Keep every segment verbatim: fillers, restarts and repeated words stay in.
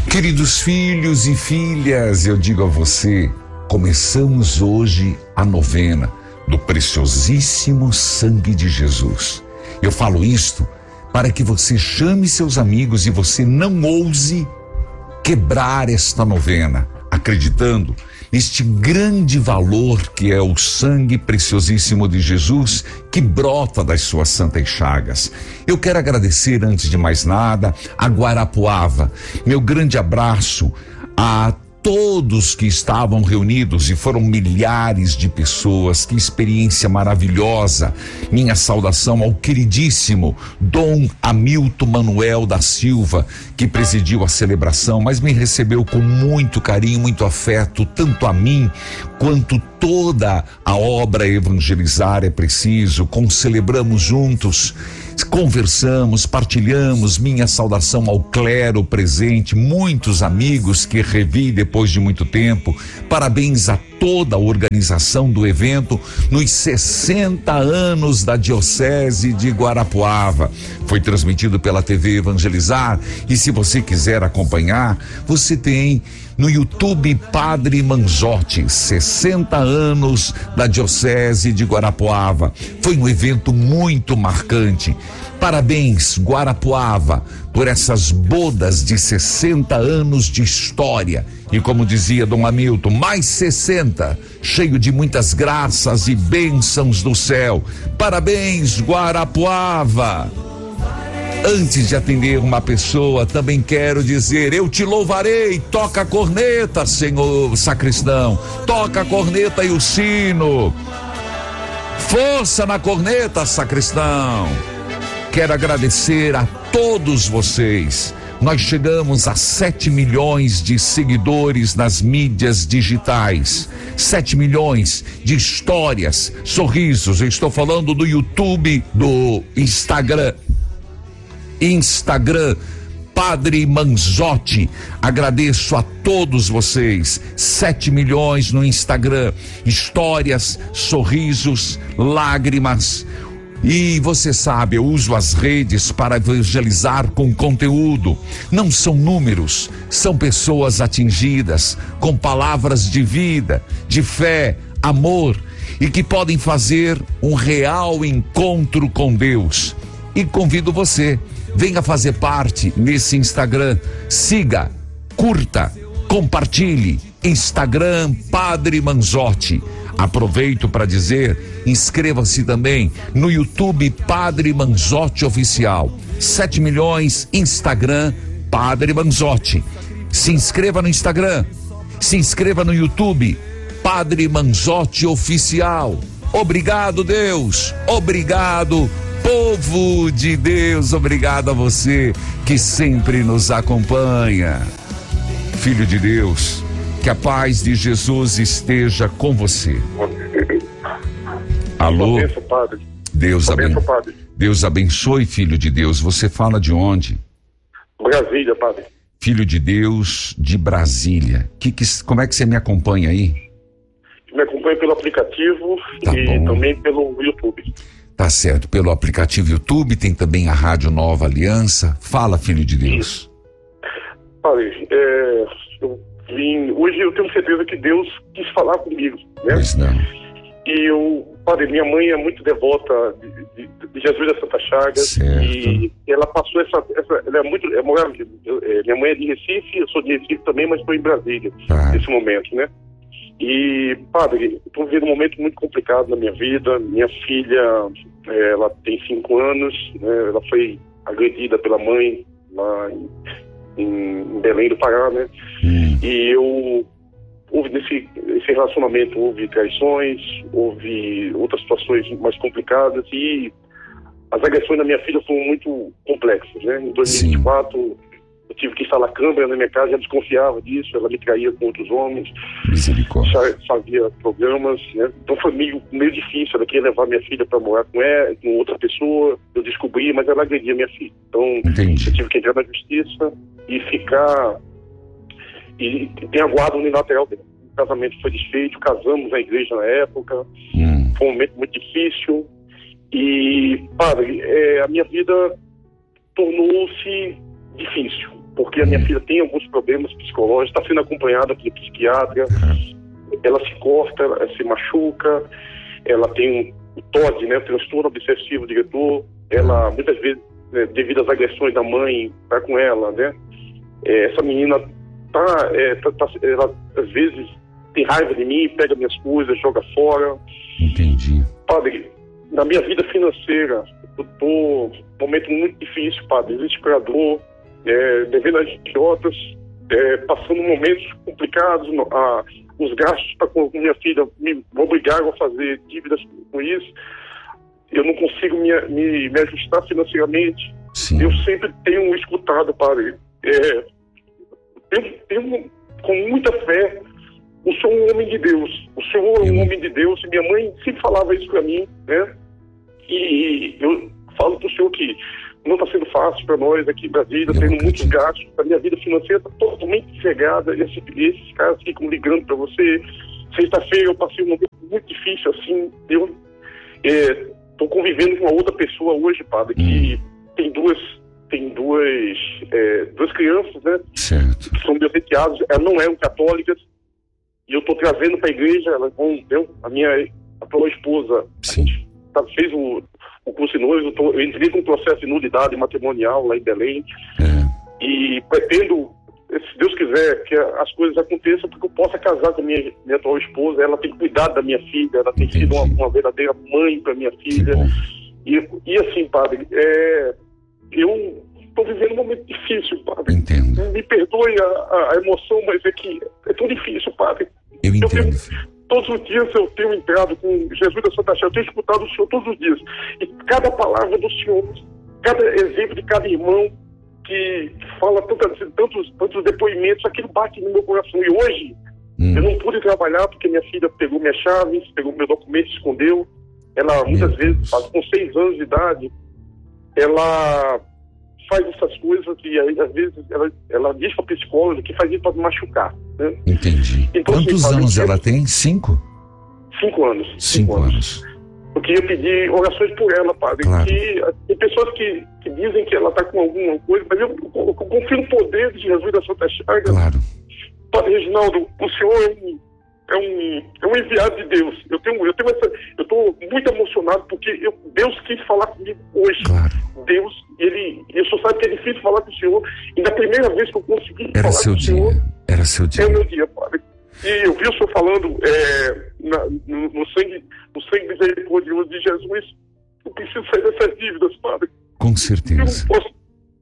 Queridos filhos e filhas, eu digo a você, começamos hoje a novena do preciosíssimo sangue de Jesus. Eu falo isto para que você chame seus amigos e você não ouse quebrar esta novena, acreditando neste grande valor que é o sangue preciosíssimo de Jesus que brota das suas santas chagas. Eu quero agradecer, antes de mais nada, a Guarapuava. Meu grande abraço a todos que estavam reunidos, e foram milhares de pessoas. Que experiência maravilhosa. Minha saudação ao queridíssimo Dom Hamilton Manuel da Silva, que presidiu a celebração, mas me recebeu com muito carinho, muito afeto, tanto a mim quanto toda a obra Evangelizar é Preciso. Concelebramos juntos, conversamos, partilhamos. Minha saudação ao clero presente, muitos amigos que revi depois de muito tempo. Parabéns a toda a organização do evento nos sessenta anos da Diocese de Guarapuava. Foi transmitido pela T V Evangelizar, e se você quiser acompanhar, você tem no YouTube Padre Manzotti, sessenta anos da Diocese de Guarapuava. Foi um evento muito marcante. Parabéns, Guarapuava, por essas bodas de sessenta anos de história. E como dizia Dom Hamilton, mais sessenta, cheio de muitas graças e bênçãos do céu. Parabéns, Guarapuava. Antes de atender uma pessoa, também quero dizer: eu te louvarei. Toca a corneta, senhor sacristão. Toca a corneta e o sino. Força na corneta, sacristão. Quero agradecer a todos vocês. Nós chegamos a sete milhões de seguidores nas mídias digitais. sete milhões de histórias, sorrisos. Eu estou falando do YouTube, do Instagram. Instagram, Padre Manzotti. Agradeço a todos vocês. sete milhões no Instagram. Histórias, sorrisos, lágrimas. E você sabe, eu uso as redes para evangelizar com conteúdo. Não são números, são pessoas atingidas com palavras de vida, de fé, amor, e que podem fazer um real encontro com Deus. E convido você, venha fazer parte nesse Instagram. Siga, curta, compartilhe. Instagram Padre Manzotti. Aproveito para dizer, inscreva-se também no YouTube Padre Manzotti Oficial. sete milhões, Instagram Padre Manzotti. Se inscreva no Instagram, se inscreva no YouTube Padre Manzotti Oficial. Obrigado, Deus. Obrigado, povo de Deus. Obrigado a você que sempre nos acompanha. Filho de Deus, que a paz de Jesus esteja com você. Alô? Deus abençoe. Deus abençoe, filho de Deus. Você fala de onde? Brasília, padre. Filho de Deus de Brasília. Que, que, como é que você me acompanha aí? Me acompanha pelo aplicativo tá e bom. também pelo YouTube. Tá certo, pelo aplicativo YouTube, tem também a Rádio Nova Aliança. Fala, filho de Deus. Isso. Padre, é, eu vim, hoje eu tenho certeza que Deus quis falar comigo, né? Pois não. E eu, padre, minha mãe é muito devota de, de, de Jesus da Santa Chagas. Certo. E ela passou essa, essa ela é muito, é, é, minha mãe é de Recife, eu sou de Recife também, mas estou em Brasília Tá. nesse momento, né? E, padre, estou vivendo um momento muito complicado na minha vida. Minha filha, é, ela tem cinco anos, né? Ela foi agredida pela mãe lá em, em Belém do Pará, né? Hum. E eu, houve nesse, nesse relacionamento, houve traições, houve outras situações mais complicadas, e as agressões da minha filha foram muito complexas, né? Em dois mil e vinte e quatro, eu tive que instalar câmera na minha casa, ela desconfiava disso, ela me traía com outros homens, Misericórdia. fazia programas, né? Então foi meio, meio difícil. Ela queria levar minha filha para morar com ela, com outra pessoa, eu descobri, mas ela agredia minha filha. Então Entendi. eu tive que entrar na justiça e ficar, e tem a guarda unilateral dela. O casamento foi desfeito, casamos na igreja na época, Hum. foi um momento muito difícil, e, padre, é, a minha vida tornou-se difícil. porque a minha filha tem alguns problemas psicológicos, está sendo acompanhada pelo psiquiatra, ela se corta, ela se machuca, ela tem um T O D, né, transtorno obsessivo diretor, ela muitas vezes, né, devido às agressões da mãe, tá com ela, né, é, essa menina tá, é, tá, tá, ela às vezes tem raiva de mim, pega minhas coisas, joga fora. Entendi. Padre, na minha vida financeira, eu tô num momento muito difícil, padre, desesperador, é, devendo às idiotas, é, passando momentos complicados, a, os gastos para com minha filha me obrigaram a fazer dívidas com isso. Eu não consigo me, me, me ajustar financeiramente. Sim. Eu sempre tenho escutado, padre, é, eu tenho com muita fé, o senhor é um homem de Deus, o senhor é um homem de Deus, e minha mãe sempre falava isso para mim, né? E eu falo para o senhor que não está sendo fácil para nós aqui em Brasília, eu tendo muitos gastos, a minha vida financeira está totalmente cegada, esses, esses caras ficam ligando para você. Sexta-feira eu passei um momento muito difícil, assim, eu estou é, convivendo com uma outra pessoa hoje, padre, que hum. tem duas, tem duas, é, duas crianças, né? Certo. Que são meus enteados, elas não eram católicas, e eu estou trazendo para a igreja, elas vão, eu, a minha atual esposa, Sim. a gente tá, fez o o curso de noivo, eu, tô, eu entrei com um processo de nulidade matrimonial lá em Belém, é. e pretendo, se Deus quiser, que as coisas aconteçam porque eu possa casar com a minha, minha atual esposa. Ela tem cuidado da minha filha, ela tem Entendi. sido uma, uma verdadeira mãe para minha filha, e, e assim, padre, é, eu estou vivendo um momento difícil, padre. Entendo. Me perdoe a, a, a emoção, mas é que é tão difícil, padre. Eu entendo. Eu tenho, todos os dias eu tenho entrado com Jesus da Santa Chaga, eu tenho escutado o Senhor todos os dias. E cada palavra do Senhor, cada exemplo de cada irmão que fala tantos, tantos, tantos depoimentos, aquilo bate no meu coração. E hoje, hum. eu não pude trabalhar porque minha filha pegou minhas chaves, pegou meu documento, escondeu. Ela, muitas meu vezes, Deus. com seis anos de idade, ela faz essas coisas e aí, às vezes, ela, ela diz para a psicóloga que faz isso para me machucar. Né? Entendi. Então, quantos assim, anos ela tem? Cinco? Cinco anos. Cinco, cinco anos. anos. Eu queria pedir orações por ela, padre. Claro. Que, tem pessoas que, que dizem que ela está com alguma coisa, mas eu, eu, eu confio no poder de Jesus da Santa Chaga. Claro. Padre Reginaldo, o senhor é um, é um, é um enviado de Deus. Eu tenho, eu tenho essa, eu estou muito emocionado porque eu, Deus quis falar comigo hoje. Claro. Deus, ele, eu só sabe que é difícil falar com o senhor. E da primeira vez que eu consegui Era falar seu com o dia. senhor, Era seu dia. é o meu dia, padre. E eu vi o senhor falando é, na, no, no sangue, no sangue misericordioso de Jesus. Eu preciso sair dessas dívidas, padre. Com certeza. Eu não posso.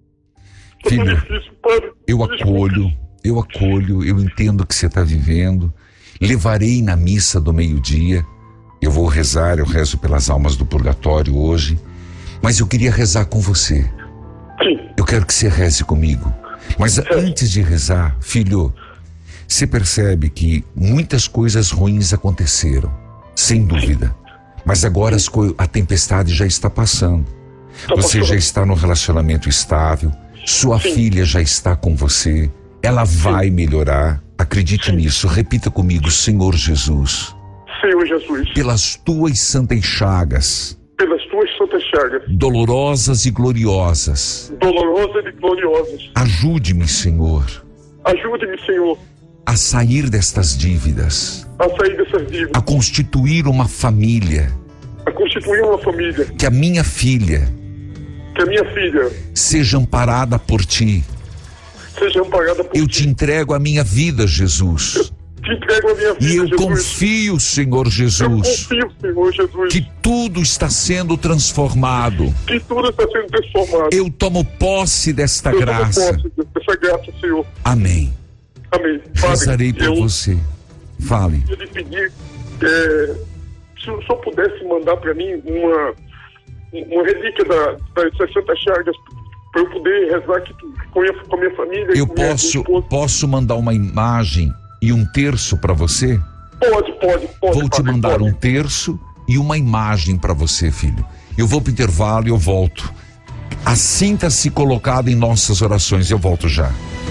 Filho, é difícil, padre. eu acolho, eu acolho, eu entendo o que você está vivendo. Levarei na missa do meio-dia. Eu vou rezar, eu rezo pelas almas do purgatório hoje. Mas eu queria rezar com você. Sim. Eu quero que você reze comigo. Mas Sim. antes de rezar, filho, você percebe que muitas coisas ruins aconteceram, sem dúvida. Mas agora as co- a tempestade já está passando. Tá você passando. já está num relacionamento estável, sua Sim. filha já está com você, ela vai Sim. melhorar. Acredite Sim. nisso, repita comigo: Senhor Jesus. Senhor Jesus. Pelas tuas santas chagas. Pelas tuas santas chagas. Dolorosas e gloriosas. Dolorosas e gloriosas. Ajude-me, Senhor. Ajude-me, Senhor. A sair destas dívidas. A sair dessas dívidas. A constituir uma família. A constituir uma família. Que a minha filha. Que a minha filha. Seja amparada por ti. Seja amparada por eu ti. te entrego a minha vida, Jesus. Eu te entrego a minha vida, E eu Jesus. confio, Senhor Jesus. Eu confio, Senhor Jesus. Que tudo está sendo transformado. Que tudo está sendo transformado. Eu tomo posse desta eu graça. tomo posse dessa graça, Senhor. Amém. Amém. Rezarei por eu, você. Fale. Eu lhe pedir, é, se o senhor pudesse mandar para mim uma, uma relíquia da, das sessenta chagas, para eu poder rezar aqui com a minha, com a minha família. Eu com minha, posso, minha posso mandar uma imagem e um terço para você? Pode, pode, pode. Vou te padre, mandar pode. um terço e uma imagem para você, filho. Eu vou para o intervalo e eu volto. Assinta-se colocado em nossas orações, eu volto já.